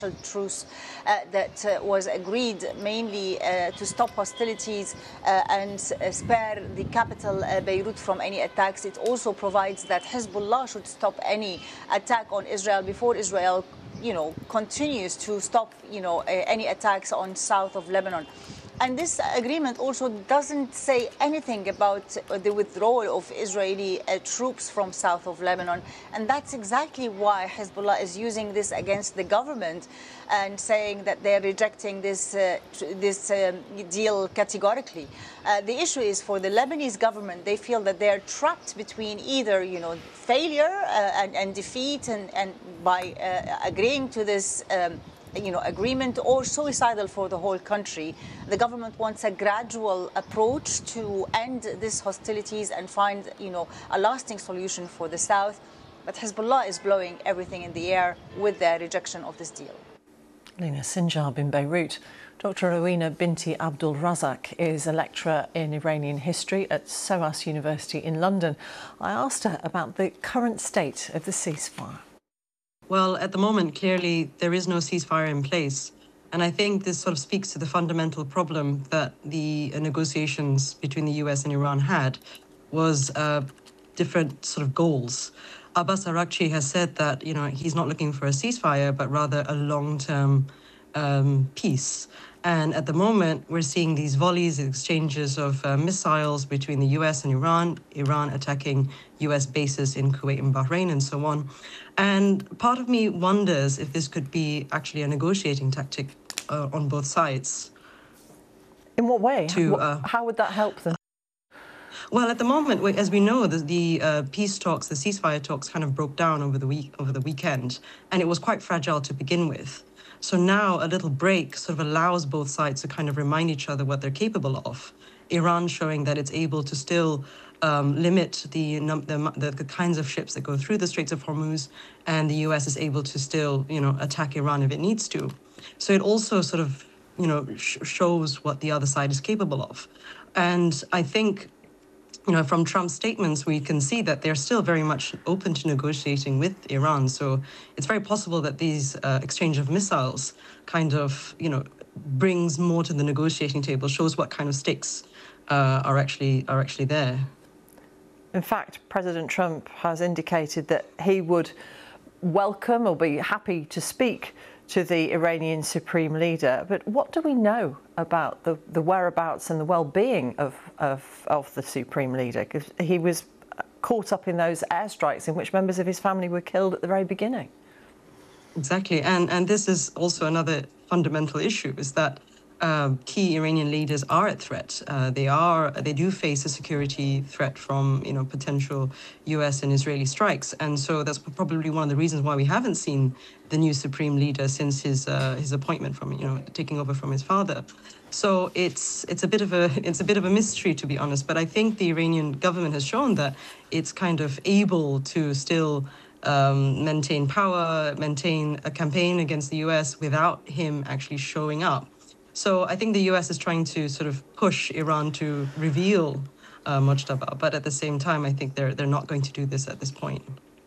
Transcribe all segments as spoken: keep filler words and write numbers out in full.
truce uh, that uh, was agreed mainly uh, to stop hostilities uh, and uh, spare the capital uh, Beirut from any attacks. It also provides that Hezbollah should stop any attack on Israel before Israel, you know, continues to stop, you know, uh, any attacks on south of Lebanon. And this agreement also doesn't say anything about the withdrawal of Israeli uh, troops from south of Lebanon. And that's exactly why Hezbollah is using this against the government and saying that they're rejecting this, uh, this um, deal categorically. Uh, the issue is for the Lebanese government, they feel that they're trapped between either, you know, failure uh, and, and defeat and, and by uh, agreeing to this um, you know, agreement or suicidal for the whole country. The government wants a gradual approach to end these hostilities and find, you know, a lasting solution for the south. But Hezbollah is blowing everything in the air with their rejection of this deal. Lina Sinjab in Beirut. Doctor Rowena Binti Abdul Razak is a lecturer in Iranian history at SOAS University in London. I asked her about the current state of the ceasefire. Well, at the moment, clearly, there is no ceasefire in place. And I think this sort of speaks to the fundamental problem that the negotiations between the U S and Iran had was uh, different sort of goals. Abbas Araghchi has said that, you know, he's not looking for a ceasefire, but rather a long-term um, peace. And at the moment, we're seeing these volleys, exchanges of uh, missiles between the U S and Iran, Iran attacking U S bases in Kuwait and Bahrain and so on. And part of me wonders if this could be actually a negotiating tactic uh, on both sides. In what way? To, uh, How would that help them? Well, at the moment, as we know, the, the uh, peace talks, the ceasefire talks kind of broke down over the week, over the weekend, and it was quite fragile to begin with. So now a little break sort of allows both sides to kind of remind each other what they're capable of. Iran showing that it's able to still um, limit the, the, the, the kinds of ships that go through the Straits of Hormuz, and the U S is able to still, you know, attack Iran if it needs to. So it also sort of, you know, sh shows what the other side is capable of. And I think, you know, from Trump's statements, we can see that they're still very much open to negotiating with Iran. So it's very possible that these uh, exchange of missiles kind of, you know, brings more to the negotiating table, shows what kind of stakes uh, are actually are actually there. In fact, President Trump has indicated that he would welcome or be happy to speak to the Iranian supreme leader. But what do we know about the, the whereabouts and the well-being of, of, of the supreme leader? Because he was caught up in those airstrikes in which members of his family were killed at the very beginning. Exactly. And, and this is also another fundamental issue, is that uh, key Iranian leaders are at threat. Uh, they are, they do face a security threat from, you know, potential U S and Israeli strikes. And so that's probably one of the reasons why we haven't seen the new supreme leader since his uh, his appointment from, you know, taking over from his father. So it's it's a bit of a it's a bit of a mystery, to be honest. But I think the Iranian government has shown that it's kind of able to still um, maintain power, maintain a campaign against the U S without him actually showing up. So I think the U S is trying to sort of push Iran to reveal uh, Mojtaba, but at the same time, I think they're they're not going to do this at this point.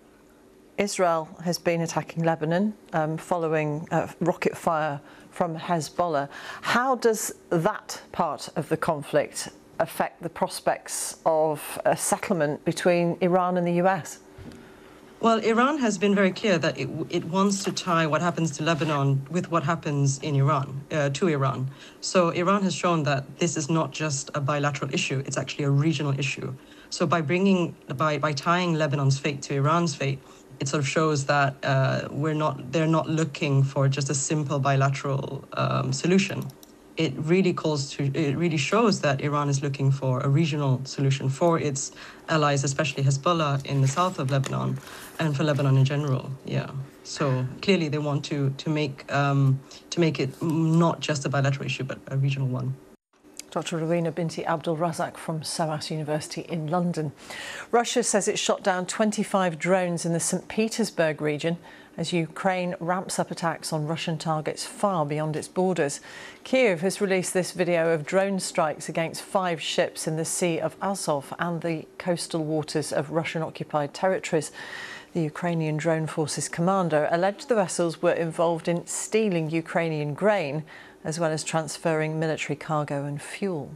Israel has been attacking Lebanon um, following uh, rocket fire from Hezbollah. How does that part of the conflict affect the prospects of a settlement between Iran and the U S? Well, Iran has been very clear that it, it wants to tie what happens to Lebanon with what happens in Iran, uh, to Iran. So Iran has shown that this is not just a bilateral issue, it's actually a regional issue. So by bringing, by, by tying Lebanon's fate to Iran's fate, it sort of shows that uh, we're not, they're not looking for just a simple bilateral um, solution. It really calls to, it really shows that Iran is looking for a regional solution for its allies, especially Hezbollah in the south of Lebanon, and for Lebanon in general. Yeah. So clearly they want to to make um, to make it not just a bilateral issue, but a regional one. Doctor Rowena Binti Abdul Razak from SOAS University in London. Russia says it shot down twenty-five drones in the Saint Petersburg region as Ukraine ramps up attacks on Russian targets far beyond its borders. Kyiv has released this video of drone strikes against five ships in the Sea of Azov and the coastal waters of Russian-occupied territories. The Ukrainian Drone Forces commander alleged the vessels were involved in stealing Ukrainian grain, as well as transferring military cargo and fuel.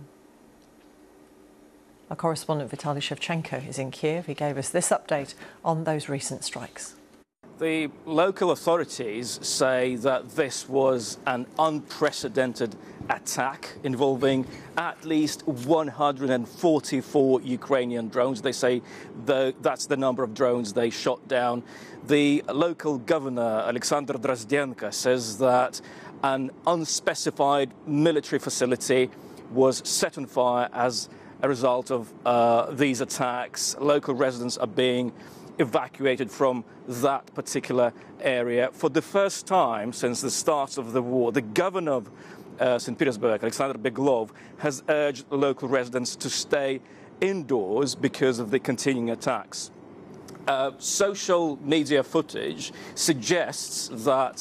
Our correspondent Vitaly Shevchenko is in Kiev. He gave us this update on those recent strikes. The local authorities say that this was an unprecedented attack involving at least one hundred forty-four Ukrainian drones. They say the, that's the number of drones they shot down. The local governor, Alexander Drozdenko, says that an unspecified military facility was set on fire as a result of uh, these attacks. Local residents are being evacuated from that particular area. For the first time since the start of the war, the governor of uh, Saint Petersburg, Alexander Beglov, has urged local residents to stay indoors because of the continuing attacks. Uh, social media footage suggests that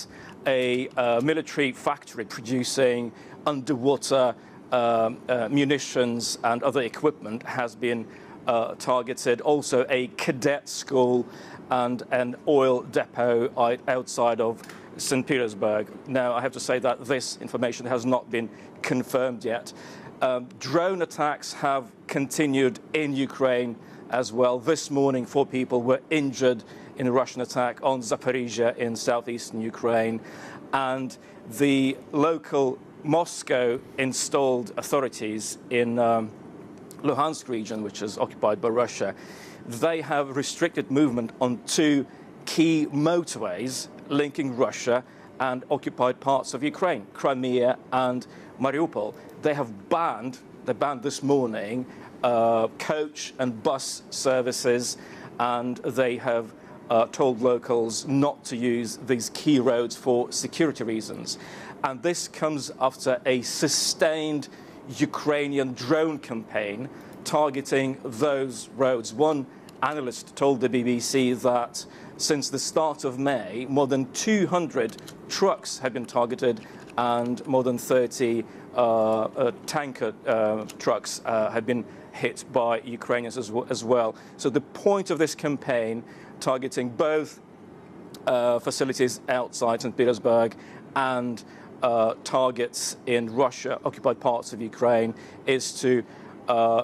a uh, military factory producing underwater um, uh, munitions and other equipment has been Uh, targeted, also a cadet school and an oil depot outside of Saint Petersburg. Now, I have to say that this information has not been confirmed yet. Um, drone attacks have continued in Ukraine as well. This morning, four people were injured in a Russian attack on Zaporizhia in southeastern Ukraine. And the local Moscow-installed authorities in um, Luhansk region, which is occupied by Russia, they have restricted movement on two key motorways linking Russia and occupied parts of Ukraine, Crimea and Mariupol. They have banned, they banned this morning, uh, coach and bus services, and they have uh, told locals not to use these key roads for security reasons. And this comes after a sustained Ukrainian drone campaign targeting those roads. One analyst told the B B C that since the start of May, more than two hundred trucks have been targeted and more than thirty uh, uh, tanker uh, trucks uh, have been hit by Ukrainians as, as well. So the point of this campaign, targeting both uh, facilities outside Saint Petersburg and Uh, targets in Russia, occupied parts of Ukraine, is to uh,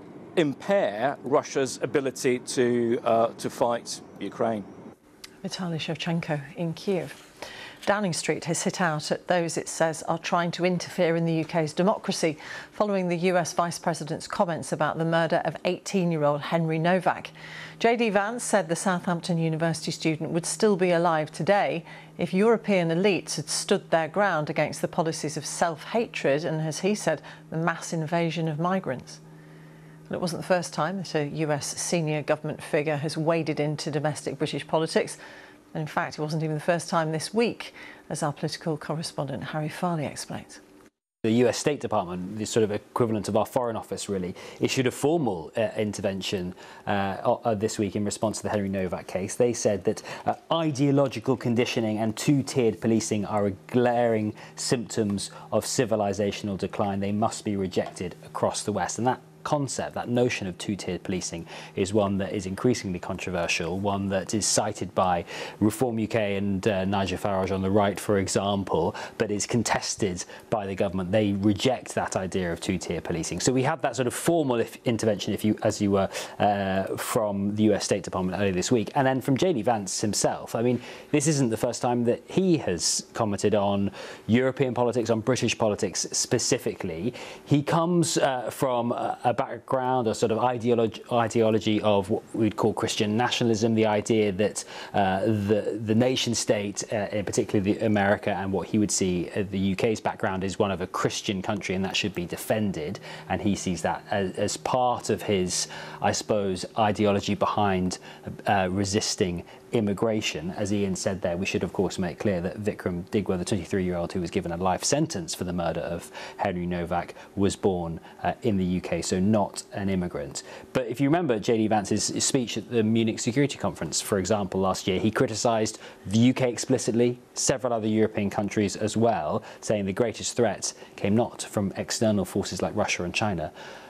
impair Russia's ability to uh, to fight Ukraine. Vitaly Shevchenko in Kiev. Downing Street has hit out at those it says are trying to interfere in the U K's democracy following the U S Vice President's comments about the murder of eighteen-year-old Henry Novak. J D Vance said the Southampton University student would still be alive today if European elites had stood their ground against the policies of self-hatred and, as he said, the mass invasion of migrants. Well, it wasn't the first time that a U S senior government figure has waded into domestic British politics. And in fact, it wasn't even the first time this week, as our political correspondent Harry Farley explains. The U S State Department, the sort of equivalent of our Foreign Office really, issued a formal uh, intervention uh, uh, this week in response to the Henry Novak case. They said that uh, ideological conditioning and two-tiered policing are glaring symptoms of civilizational decline. They must be rejected across the West. And that concept, that notion of two-tiered policing, is one that is increasingly controversial, one that is cited by Reform U K and uh, Nigel Farage on the right, for example, but is contested by the government. They reject that idea of two-tier policing. So we had that sort of formal if intervention, if you, as you were, uh, from the U S State Department earlier this week, and then from J D Vance himself. I mean, this isn't the first time that he has commented on European politics, on British politics specifically. He comes uh, from a, a background, a sort of ideology, ideology of what we'd call Christian nationalism, the idea that uh, the, the nation state, uh, in particularly America, and what he would see uh, the U K's background is one of a Christian country, and that should be defended. And he sees that as, as part of his, I suppose, ideology behind uh, resisting immigration. As Ian said there, we should of course make clear that Vikram Digwa, the twenty-three-year-old who was given a life sentence for the murder of Henry Novak, was born uh, in the U K, so not an immigrant. But if you remember J D Vance's speech at the Munich Security Conference, for example, last year, he criticised the U K explicitly, several other European countries as well, saying the greatest threat came not from external forces like Russia and China,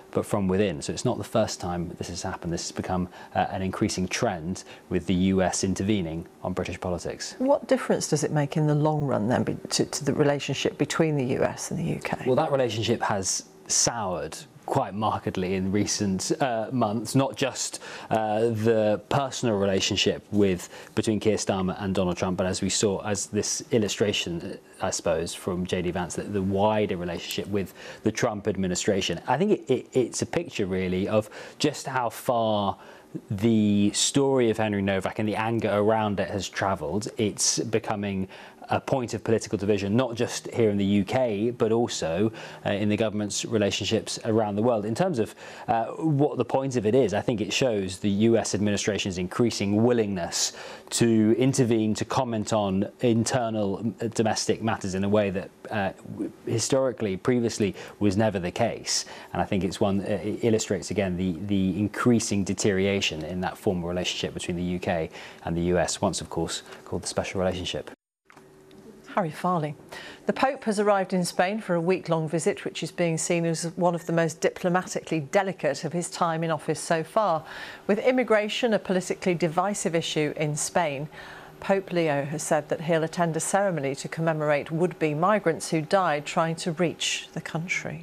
but from within. So it's not the first time this has happened. This has become uh, an increasing trend with the U S intervening on British politics. What difference does it make in the long run then to, to the relationship between the U S and the U K? Well, that relationship has soured quite markedly in recent uh, months, not just uh, the personal relationship with between Keir Starmer and Donald Trump, but as we saw, as this illustration, I suppose, from J D Vance, the, the wider relationship with the Trump administration. I think it, it, it's a picture really of just how far the story of Henry Novak and the anger around it has travelled. It's becoming a point of political division, not just here in the U K, but also uh, in the government's relationships around the world. In terms of uh, what the point of it is, I think it shows the U S administration's increasing willingness to intervene, to comment on internal domestic matters in a way that uh, historically, previously, was never the case. And I think it's one, uh, it illustrates again the, the increasing deterioration in that former relationship between the U K and the U S, once, of course, called the Special Relationship. Harry Farley. The Pope has arrived in Spain for a week-long visit, which is being seen as one of the most diplomatically delicate of his time in office so far. With immigration a politically divisive issue in Spain, Pope Leo has said that he'll attend a ceremony to commemorate would-be migrants who died trying to reach the country.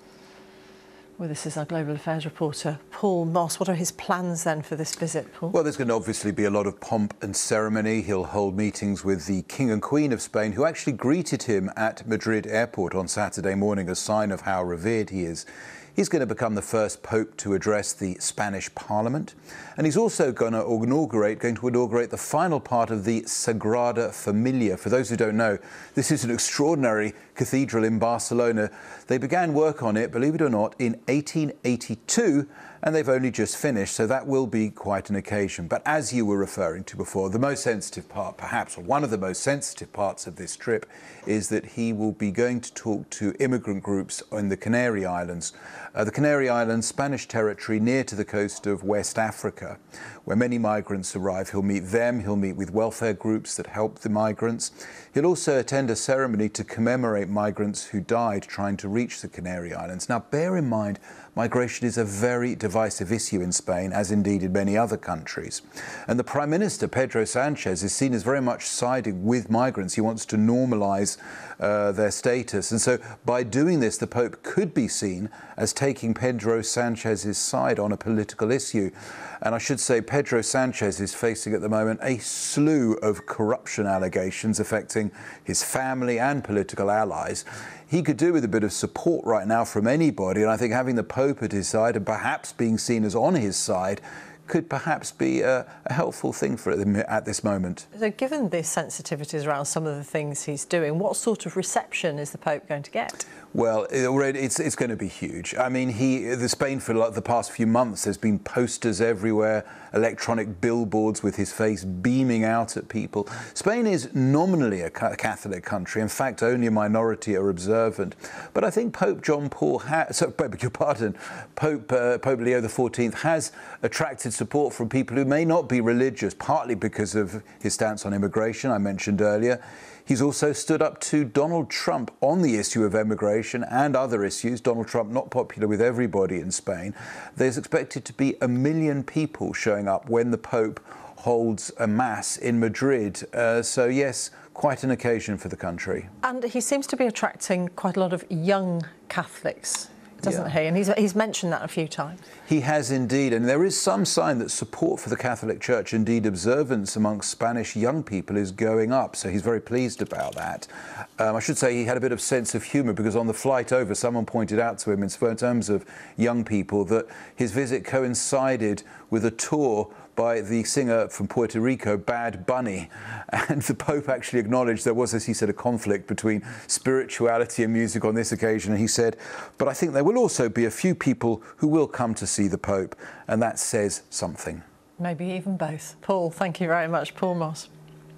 Well, this is our Global Affairs reporter, Paul Moss. What are his plans then for this visit, Paul? Well, there's going to obviously be a lot of pomp and ceremony. He'll hold meetings with the King and Queen of Spain, who actually greeted him at Madrid airport on Saturday morning, a sign of how revered he is. He's going to become the first pope to address the Spanish Parliament. And he's also going to inaugurate, going to inaugurate the final part of the Sagrada Familia. For those who don't know, this is an extraordinary cathedral in Barcelona. They began work on it, believe it or not, in eighteen eighty-two, and they've only just finished, so that will be quite an occasion. But as you were referring to before, the most sensitive part, perhaps, or one of the most sensitive parts of this trip, is that he will be going to talk to immigrant groups in the Canary Islands. Uh, the Canary Islands, Spanish territory near to the coast of West Africa, where many migrants arrive. He'll meet them, he'll meet with welfare groups that help the migrants. He'll also attend a ceremony to commemorate migrants who died trying to reach the Canary Islands. Now, bear in mind, migration is a very divisive issue in Spain, as indeed in many other countries. And the Prime Minister, Pedro Sanchez, is seen as very much siding with migrants. He wants to normalise uh, their status. And so by doing this, the Pope could be seen as taking Pedro Sanchez's side on a political issue. And I should say Pedro Sanchez is facing at the moment a slew of corruption allegations affecting his family and political allies. He could do with a bit of support right now from anybody, and I think having the Pope at his side and perhaps being seen as on his side could perhaps be a, a helpful thing for him at this moment. So given the sensitivities around some of the things he's doing, what sort of reception is the Pope going to get? Well, it already it's it's going to be huge. I mean, he the Spain for like the past few months, there's been posters everywhere, electronic billboards with his face beaming out at people. Spain is nominally a Catholic country. In fact, only a minority are observant. But I think Pope John Paul has, so, beg your pardon, Pope uh, Pope Leo the fourteenth has attracted support from people who may not be religious, partly because of his stance on immigration I mentioned earlier. He's also stood up to Donald Trump on the issue of immigration and other issues. Donald Trump not popular with everybody in Spain. There's expected to be a million people showing up when the Pope holds a mass in Madrid. Uh, so yes, quite an occasion for the country. And he seems to be attracting quite a lot of young Catholics, doesn't Yeah. he? And he's, he's mentioned that a few times. He has indeed, and there is some sign that support for the Catholic Church, indeed observance amongst Spanish young people, is going up, so he's very pleased about that. Um, I should say he had a bit of sense of humour, because on the flight over, someone pointed out to him, in terms of young people, that his visit coincided with a tour by the singer from Puerto Rico, Bad Bunny. And the Pope actually acknowledged there was, as he said, a conflict between spirituality and music on this occasion. And he said, but I think there will also be a few people who will come to see the Pope, and that says something. Maybe even both. Paul, thank you very much. Paul Moss.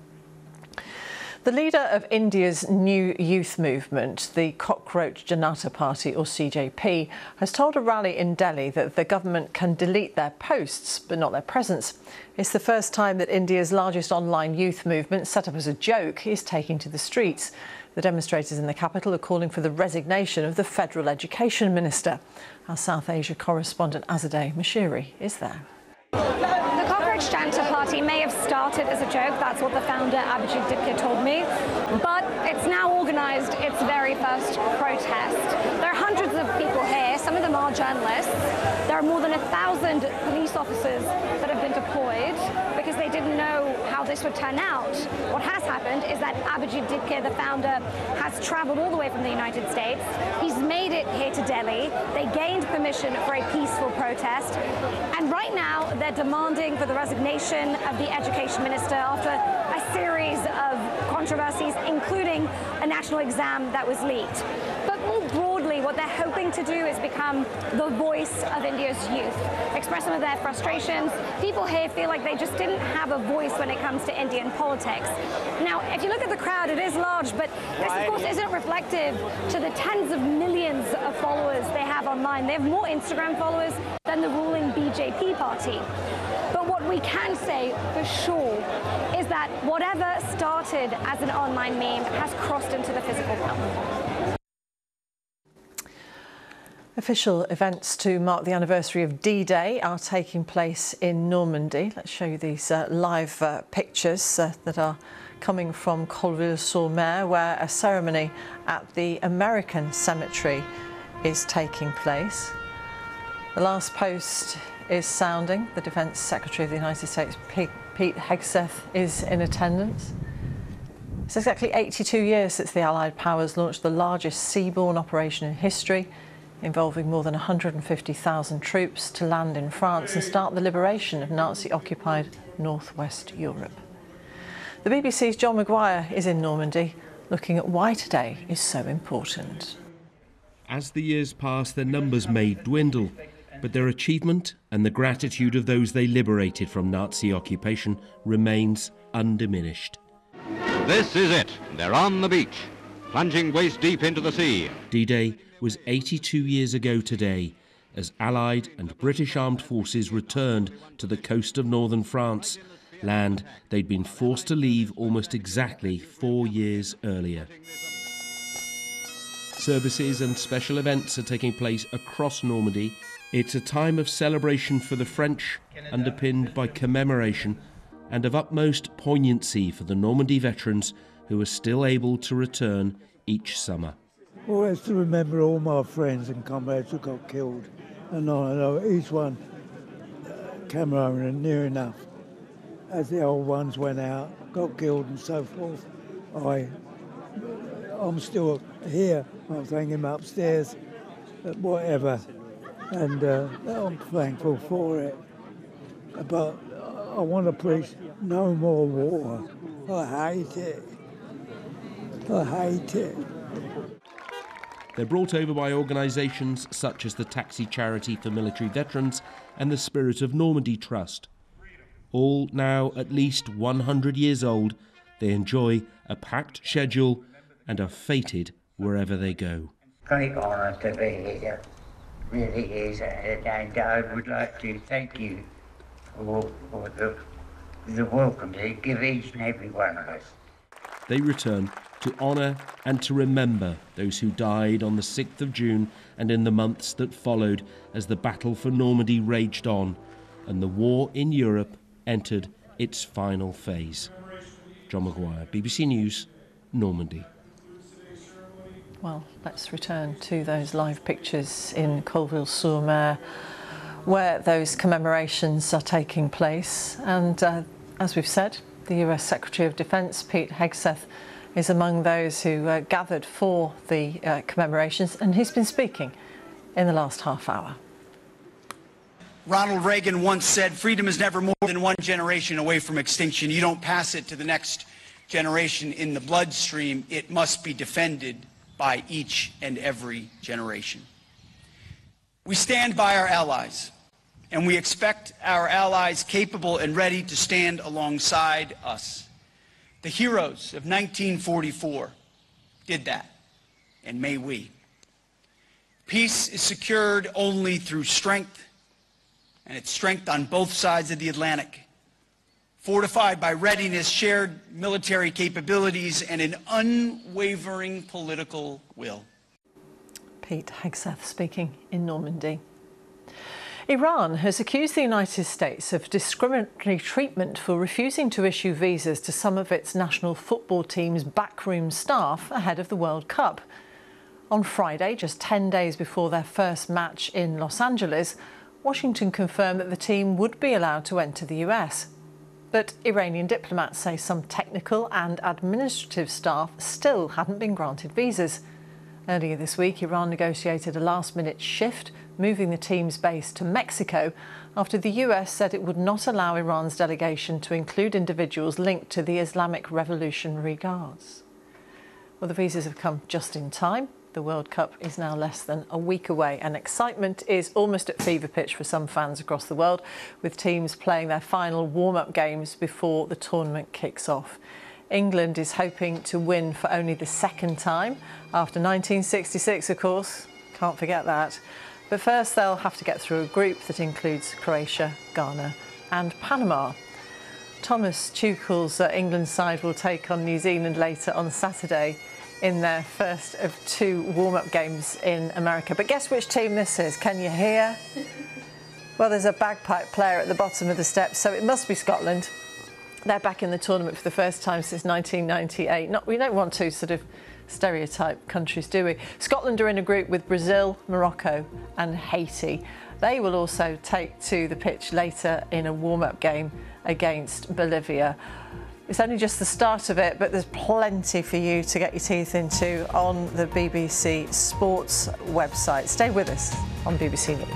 The leader of India's new youth movement, the Cockroach Janata Party, or C J P, has told a rally in Delhi that the government can delete their posts, but not their presence. It's the first time that India's largest online youth movement, set up as a joke, is taking to the streets. The demonstrators in the capital are calling for the resignation of the Federal Education Minister. Our South Asia correspondent Azadeh Mashiri is there. The Cockroach Janta Party may have started as a joke, that's what the founder Abhijit Dipke told me, but it's now organised its very first protest. There are hundreds of people here, some of them are journalists. There are more than a thousand police officers that have been deployed because they didn't know how this would turn out. What has happened is that Abhijit Dipke, the founder, has travelled all the way from the United States. He's made it here to Delhi. They gained permission for a peaceful protest, and right now they're demanding for the resignation of the education minister after a series of controversies, including a national exam that was leaked. But more broadly, what they're hoping to do is become the voice of India's youth, express some of their frustrations. People here feel like they just didn't have a voice when it comes to Indian politics. Now, if you look at the crowd, it is large, but this, of course, isn't reflective to the tens of millions of followers they have online. They have more Instagram followers than the ruling B J P party. But what we can say for sure is that whatever started as an online meme has crossed into the physical realm. Official events to mark the anniversary of D-Day are taking place in Normandy. Let's show you these uh, live uh, pictures uh, that are coming from Colville-sur-Mer, where a ceremony at the American cemetery is taking place. The last post is sounding. The Defence Secretary of the United States, Pete Hegseth, is in attendance. It's exactly eighty-two years since the Allied powers launched the largest seaborne operation in history, involving more than one hundred fifty thousand troops to land in France and start the liberation of Nazi-occupied northwest Europe. The B B C's John Maguire is in Normandy, looking at why today is so important. As the years pass, their numbers may dwindle, but their achievement and the gratitude of those they liberated from Nazi occupation remains undiminished. This is it. They're on the beach, plunging waist deep into the sea. D-Day was eighty-two years ago today, as Allied and British armed forces returned to the coast of northern France, land they'd been forced to leave almost exactly four years earlier. Services and special events are taking place across Normandy. It's a time of celebration for the French, underpinned by commemoration, and of utmost poignancy for the Normandy veterans who are still able to return each summer. Always to remember all my friends and comrades who got killed, and I know each one uh, came home and near enough. As the old ones went out, got killed and so forth, I, I'm still here. I'm thanking him upstairs, whatever, and uh, I'm thankful for it. But I want to preach no more war. I hate it. I hate it. They're brought over by organisations such as the Taxi Charity for Military Veterans and the Spirit of Normandy Trust. All now at least one hundred years old, they enjoy a packed schedule and are fated wherever they go. Great honour to be here, really is, and I would like to thank you for, for the, the welcome they give each and every one of us. They return to honour and to remember those who died on the sixth of June and in the months that followed as the battle for Normandy raged on and the war in Europe entered its final phase. John Maguire, B B C News, Normandy. Well, let's return to those live pictures in Colville-sur-Mer, where those commemorations are taking place. And uh, as we've said, the U S Secretary of Defence, Pete Hegseth, is among those who uh, gathered for the uh, commemorations, and he's been speaking in the last half hour. Ronald Reagan once said, freedom is never more than one generation away from extinction. You don't pass it to the next generation in the bloodstream. It must be defended by each and every generation. We stand by our allies, and we expect our allies capable and ready to stand alongside us. The heroes of nineteen forty-four did that, and may we. Peace is secured only through strength, and it's strength on both sides of the Atlantic. fortified by readiness, shared military capabilities, and an unwavering political will. Pete Hegseth speaking in Normandy. Iran has accused the United States of discriminatory treatment for refusing to issue visas to some of its national football team's backroom staff ahead of the World Cup. On Friday, just ten days before their first match in Los Angeles, Washington confirmed that the team would be allowed to enter the U S. But Iranian diplomats say some technical and administrative staff still hadn't been granted visas. Earlier this week, Iran negotiated a last-minute shift, moving the team's base to Mexico after the U S said it would not allow Iran's delegation to include individuals linked to the Islamic Revolutionary Guards. Well, the visas have come just in time. The World Cup is now less than a week away, and excitement is almost at fever pitch for some fans across the world, with teams playing their final warm-up games before the tournament kicks off. England is hoping to win for only the second time after nineteen sixty-six, of course. Can't forget that. But first, they'll have to get through a group that includes Croatia, Ghana and Panama. Thomas Tuchel's uh, England side will take on New Zealand later on Saturday in their first of two warm-up games in America. But guess which team this is? Can you hear? Well, there's a bagpipe player at the bottom of the steps, so it must be Scotland. They're back in the tournament for the first time since nineteen ninety-eight. Not, we don't want to sort of stereotype countries, do we? Scotland are in a group with Brazil, Morocco and Haiti. They will also take to the pitch later in a warm-up game against Bolivia. It's only just the start of it, but there's plenty for you to get your teeth into on the B B C Sports website. Stay with us on B B C News.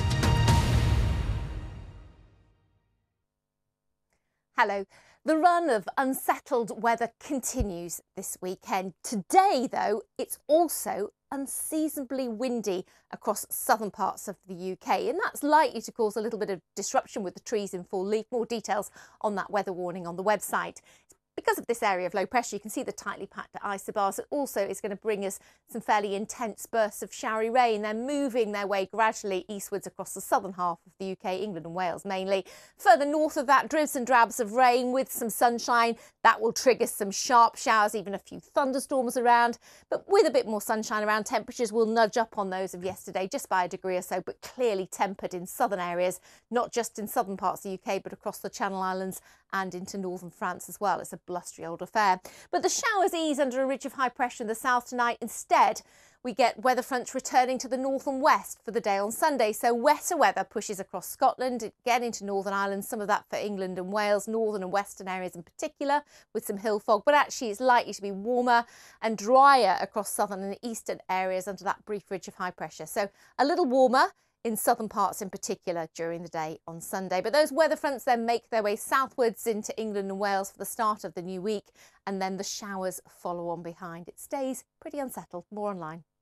Hello. The run of unsettled weather continues this weekend. Today, though, it's also unseasonably windy across southern parts of the U K, and that's likely to cause a little bit of disruption with the trees in full leaf. More details on that weather warning on the website. Because of this area of low pressure, you can see the tightly packed isobars. It also is going to bring us some fairly intense bursts of showery rain. They're moving their way gradually eastwards across the southern half of the U K, England and Wales mainly. Further north of that, dribs and drabs of rain with some sunshine. That will trigger some sharp showers, even a few thunderstorms around. But with a bit more sunshine around, temperatures will nudge up on those of yesterday just by a degree or so, but clearly tempered in southern areas, not just in southern parts of the U K, but across the Channel Islands and into northern France as well. It's a blustery old affair. But the showers ease under a ridge of high pressure in the south tonight. Instead, we get weather fronts returning to the north and west for the day on Sunday. So wetter weather pushes across Scotland, again into Northern Ireland, some of that for England and Wales, northern and western areas in particular, with some hill fog. But actually it's likely to be warmer and drier across southern and eastern areas under that brief ridge of high pressure. So a little warmer in southern parts in particular during the day on Sunday. But those weather fronts then make their way southwards into England and Wales for the start of the new week, and then the showers follow on behind. It stays pretty unsettled. More online.